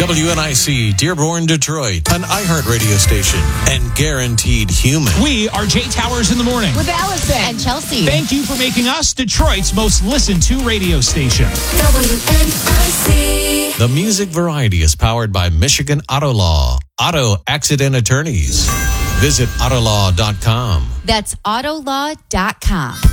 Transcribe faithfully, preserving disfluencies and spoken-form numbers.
W N I C, Dearborn, Detroit, an iHeart radio station, and guaranteed human. We are Jay Towers in the morning. With Allison. And Chelsea. Thank you for making us Detroit's most listened to radio station. W N I C. The music variety is powered by Michigan Auto Law, auto accident attorneys. Visit autolaw dot com. That's autolaw dot com.